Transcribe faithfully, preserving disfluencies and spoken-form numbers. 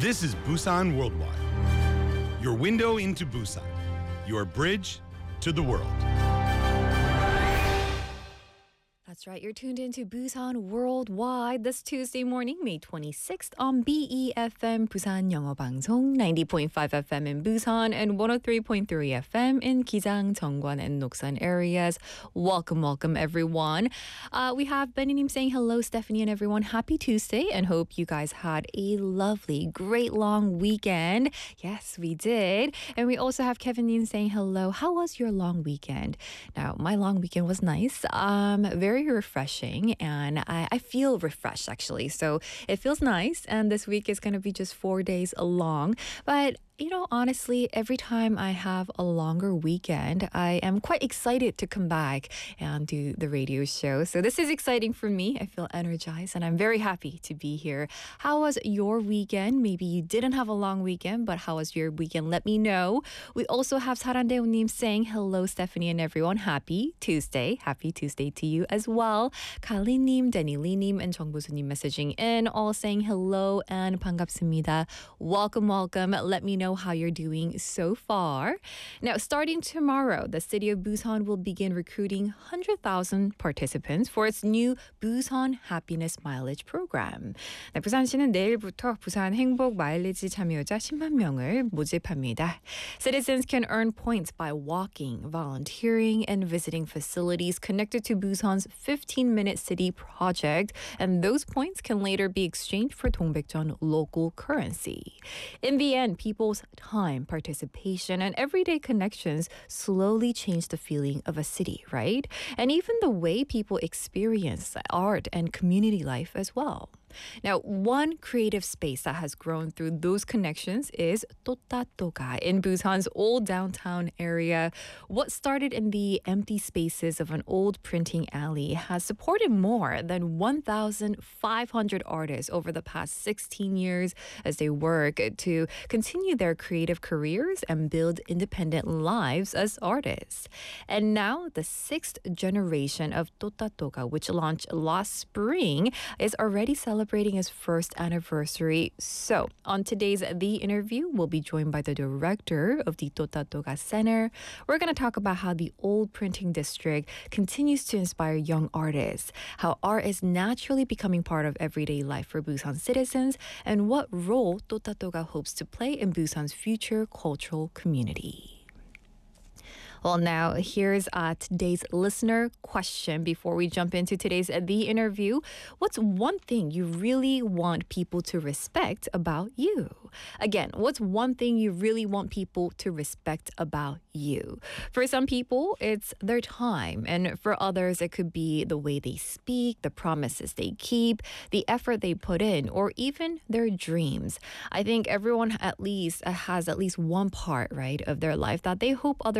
This is Busan Worldwide, your window into Busan, your bridge to the world. That's right, you're tuned into Busan Worldwide this Tuesday morning, May twenty-sixth on B E F M Busan 영어 방송, ninety point five F M in Busan and one oh three point three F M in Gijang, Jeongwan, and Noksan areas. Welcome, welcome everyone. Uh, we have Benny saying hello, Stephanie and everyone. Happy Tuesday and hope you guys had a lovely, great long weekend. Yes, we did. And we also have Kevin Yin saying hello. How was your long weekend? Now, my long weekend was nice. Um, very refreshing and I, I feel refreshed actually. So it feels nice and this week is going to be just four days long. But you know, honestly, every time I have a longer weekend, I am quite excited to come back and do the radio show. So this is exciting for me. I feel energized and I'm very happy to be here. How was your weekend? Maybe you didn't have a long weekend, but how was your weekend? Let me know. We also have 사란대우님 saying hello, Stephanie and everyone. Happy Tuesday. Happy Tuesday to you as well. Kali님, Danieli님, and 정보수님 messaging in, all saying hello and 반갑습니다. Welcome, welcome. Let me know how you're doing so far. Now, starting tomorrow, the city of Busan will begin recruiting one hundred thousand participants for its new Busan Happiness Mileage Program. 네, 부산시는 내일부터 부산 행복 마일리지 참여자 십만 명을 모집합니다. Citizens can earn points by walking, volunteering, and visiting facilities connected to Busan's fifteen-minute city project, and those points can later be exchanged for Dongbaekjeon local currency. In the end, people's time, participation, and everyday connections slowly change the feeling of a city, right? And even the way people experience art and community life as well. Now, one creative space that has grown through those connections is Tottatoga in Busan's old downtown area. What started in the empty spaces of an old printing alley has supported more than one thousand five hundred artists over the past sixteen years as they work to continue their creative careers and build independent lives as artists. And now, the sixth generation of Tottatoga, which launched last spring, is already celebrating celebrating its first anniversary. So, on today's The Interview, we'll be joined by the director of the Tottatoga Center. We're going to talk about how the old printing district continues to inspire young artists, how art is naturally becoming part of everyday life for Busan citizens, and what role Tottatoga hopes to play in Busan's future cultural community. Well, now here's uh, today's listener question before we jump into today's uh, The Interview. What's one thing you really want people to respect about you? Again, what's one thing you really want people to respect about you? For some people, it's their time. And for others, it could be the way they speak, the promises they keep, the effort they put in, or even their dreams. I think everyone at least uh, has at least one part, right, of their life that they hope others